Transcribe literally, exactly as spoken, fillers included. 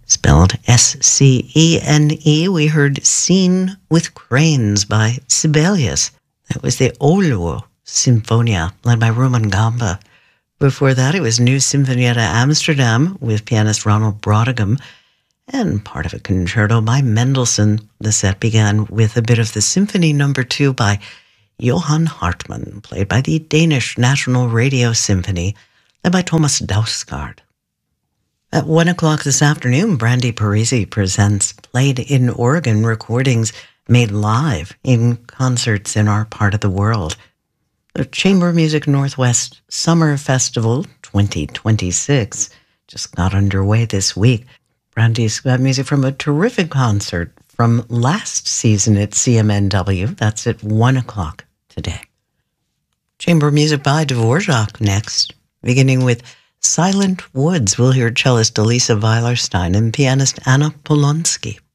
spelled S C E N E. We heard Scene with Cranes by Sibelius. That was the Oulu Sinfonia, led by Roman Gamba. Before that, it was New Sinfonietta Amsterdam with pianist Ronald Brautigam, and part of a concerto by Mendelssohn. The set began with a bit of the Symphony Number Two by Johann Hartmann, played by the Danish National Radio Symphony, led by Thomas Dausgaard. At one o'clock this afternoon, Brandy Parisi presents Played in Oregon recordings made live in concerts in our part of the world. The Chamber Music Northwest Summer Festival twenty twenty-six just got underway this week. Brandy's got music from a terrific concert from last season at C M N W. That's at one o'clock today. Chamber music by Dvorak next, beginning with Silent Woods. We'll hear cellist Elisa Weilerstein and pianist Anna Polonsky.